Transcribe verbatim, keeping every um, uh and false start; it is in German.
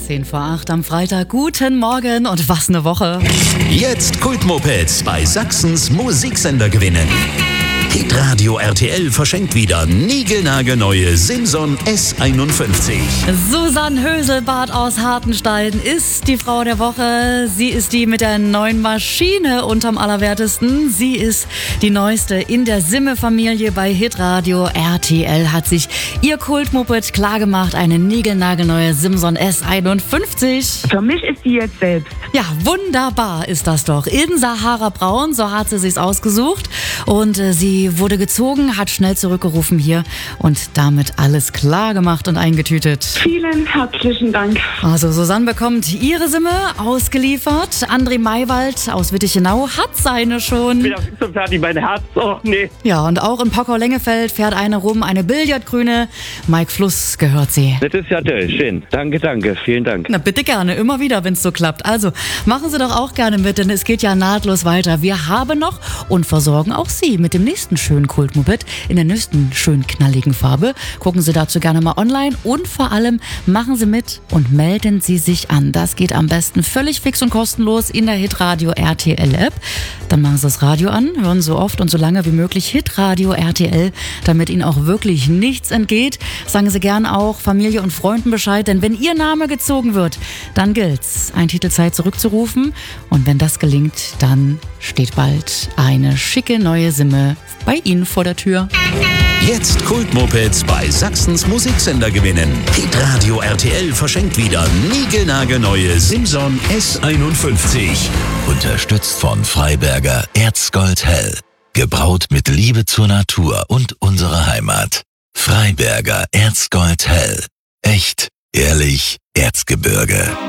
zehn vor acht am Freitag. Guten Morgen und was eine Woche. Jetzt Kultmopeds bei Sachsens Musiksender gewinnen. Hitradio R T L verschenkt wieder niegelnagelneue Simson S einundfünfzig. Susanne Höselbart aus Hartenstein ist die Frau der Woche. Sie ist die mit der neuen Maschine unterm Allerwertesten. Sie ist die neueste in der Simme-Familie bei Hitradio R T L. Hat sich ihr Kultmoped klargemacht, eine niegelnagelneue Simson S einundfünfzig. Für mich ist die jetzt selbst. Ja, wunderbar ist das doch. In Sahara Braun, so hat sie sich's ausgesucht. Und äh, sie wurde gezogen, hat schnell zurückgerufen hier und damit alles klar gemacht und eingetütet. Vielen herzlichen Dank. Also Susanne bekommt ihre Simme ausgeliefert. André Maywald aus Wittichenau hat seine schon. Ich bin auf fix und fertig, mein Herz. Oh, nee. Ja, und auch in Pockau-Lengefeld fährt eine rum, eine Billardgrüne. Mike Fluss gehört sie. Das ist ja toll, schön. Danke, danke, vielen Dank. Na bitte gerne, immer wieder, wenn es so klappt. Also machen Sie doch auch gerne mit, denn es geht ja nahtlos weiter. Wir haben noch und versorgen auch Sie mit dem nächsten schönen Kultmoped in der nächsten schön knalligen Farbe. Gucken Sie dazu gerne mal online und vor allem machen Sie mit und melden Sie sich an. Das geht am besten völlig fix und kostenlos in der Hitradio R T L App. Dann machen Sie das Radio an, hören so oft und so lange wie möglich Hitradio R T L, damit Ihnen auch wirklich nichts entgeht. Sagen Sie gern auch Familie und Freunden Bescheid, denn wenn Ihr Name gezogen wird, dann gilt's, ein Titelzeit zurückzurufen. Und wenn das gelingt, dann steht bald eine schicke neue Simme bei Ihnen vor der Tür. Jetzt Kultmopeds bei Sachsens Musiksender gewinnen. Hitradio R T L verschenkt wieder niegelnagelneue Simson S einundfünfzig. Unterstützt von Freiberger Erzgold Hell. Gebraut mit Liebe zur Natur und unserer Heimat. Freiberger Erzgold Hell. Echt, ehrlich, Erzgebirge.